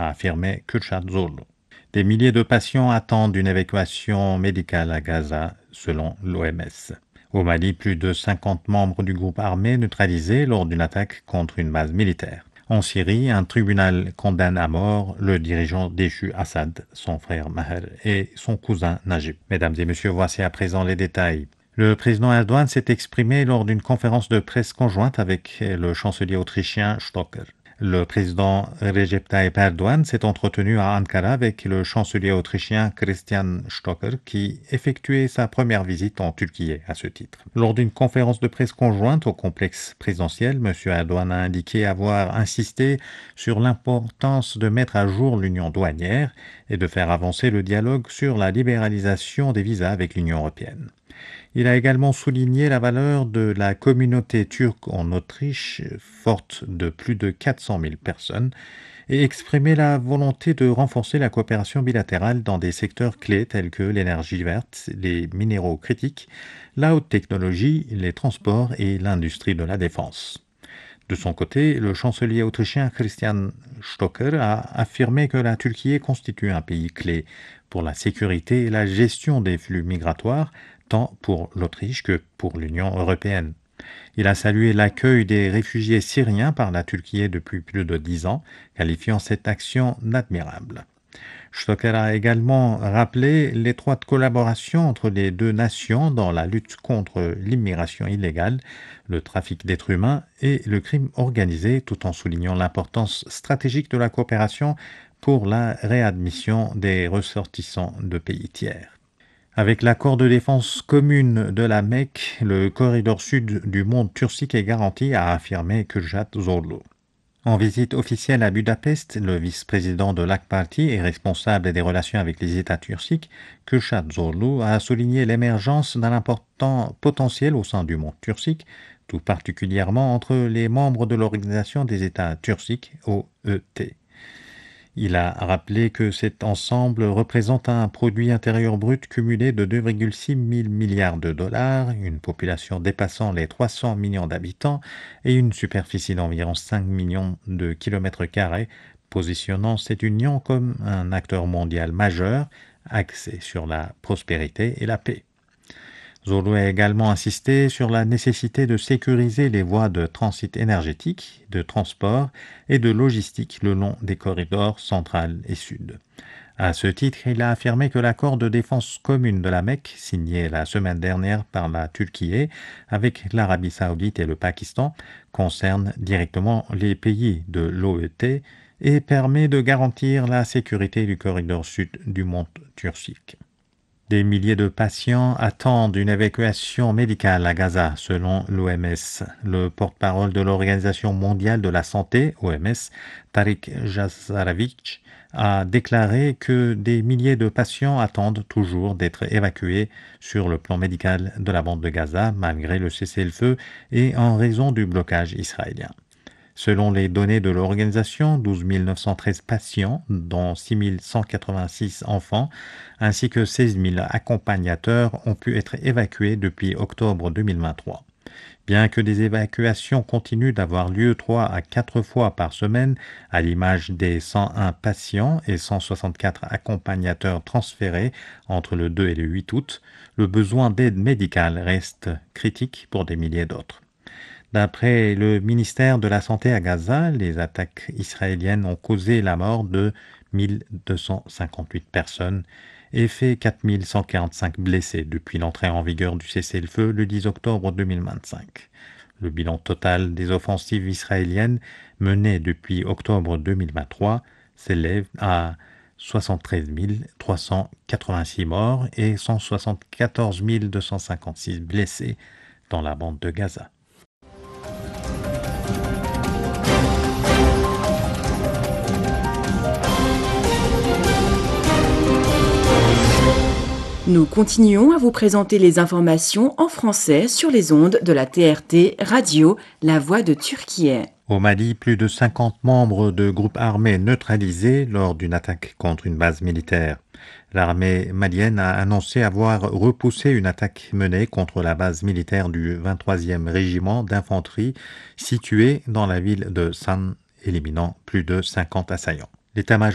a affirmé Kürşad Zorlu. Des milliers de patients attendent une évacuation médicale à Gaza, selon l'OMS. Au Mali, plus de 50 membres du groupe armé neutralisés lors d'une attaque contre une base militaire. En Syrie, un tribunal condamne à mort le dirigeant déchu Assad, son frère Maher et son cousin Najib. Mesdames et messieurs, voici à présent les détails. Le président Erdogan s'est exprimé lors d'une conférence de presse conjointe avec le chancelier autrichien Stocker. Le président Recep Tayyip Erdogan s'est entretenu à Ankara avec le chancelier autrichien Christian Stocker qui effectuait sa première visite en Turquie à ce titre. Lors d'une conférence de presse conjointe au complexe présidentiel, M. Erdogan a indiqué avoir insisté sur l'importance de mettre à jour l'union douanière et de faire avancer le dialogue sur la libéralisation des visas avec l'Union européenne. Il a également souligné la valeur de la communauté turque en Autriche, forte de plus de 400 000 personnes, et exprimé la volonté de renforcer la coopération bilatérale dans des secteurs clés tels que l'énergie verte, les minéraux critiques, la haute technologie, les transports et l'industrie de la défense. De son côté, le chancelier autrichien Christian Stocker a affirmé que la Turquie constitue un pays clé pour la sécurité et la gestion des flux migratoires, tant pour l'Autriche que pour l'Union européenne. Il a salué l'accueil des réfugiés syriens par la Turquie depuis plus de 10 ans, qualifiant cette action d'admirable. Stocker a également rappelé l'étroite collaboration entre les deux nations dans la lutte contre l'immigration illégale, le trafic d'êtres humains et le crime organisé, tout en soulignant l'importance stratégique de la coopération pour la réadmission des ressortissants de pays tiers. Avec l'accord de défense commune de la Mecque, le corridor sud du monde turcique est garanti, a affirmé Kürşad Zorlu. En visite officielle à Budapest, le vice-président de l'AK Parti et responsable des relations avec les États turciques, Kürşad Zorlu, a souligné l'émergence d'un important potentiel au sein du monde turcique, tout particulièrement entre les membres de l'Organisation des États turciques, OET. Il a rappelé que cet ensemble représente un produit intérieur brut cumulé de 2,6 000 milliards de dollars, une population dépassant les 300 millions d'habitants et une superficie d'environ 5 millions de kilomètres carrés, positionnant cette union comme un acteur mondial majeur axé sur la prospérité et la paix. Zorlu a également insisté sur la nécessité de sécuriser les voies de transit énergétique, de transport et de logistique le long des corridors central et sud. À ce titre, il a affirmé que l'accord de défense commune de la Mecque, signé la semaine dernière par la Turquie avec l'Arabie saoudite et le Pakistan, concerne directement les pays de l'OET et permet de garantir la sécurité du corridor sud du monde turcique. Des milliers de patients attendent une évacuation médicale à Gaza, selon l'OMS. Le porte-parole de l'Organisation mondiale de la santé, OMS, Tarik Jasarevic, a déclaré que des milliers de patients attendent toujours d'être évacués sur le plan médical de la bande de Gaza, malgré le cessez-le-feu et en raison du blocage israélien. Selon les données de l'organisation, 12 913 patients, dont 6 186 enfants, ainsi que 16 000 accompagnateurs ont pu être évacués depuis octobre 2023. Bien que des évacuations continuent d'avoir lieu 3 à 4 fois par semaine, à l'image des 101 patients et 164 accompagnateurs transférés entre le 2 et le 8 août, le besoin d'aide médicale reste critique pour des milliers d'autres. D'après le ministère de la Santé à Gaza, les attaques israéliennes ont causé la mort de 1258 personnes et fait 4145 blessés depuis l'entrée en vigueur du cessez-le-feu le 10 octobre 2025. Le bilan total des offensives israéliennes menées depuis octobre 2023 s'élève à 73 386 morts et 174 256 blessés dans la bande de Gaza. Nous continuons à vous présenter les informations en français sur les ondes de la TRT Radio, La Voix de Turquie. Au Mali, plus de 50 membres de groupes armés neutralisés lors d'une attaque contre une base militaire. L'armée malienne a annoncé avoir repoussé une attaque menée contre la base militaire du 23e régiment d'infanterie située dans la ville de San, éliminant plus de 50 assaillants. L'état-major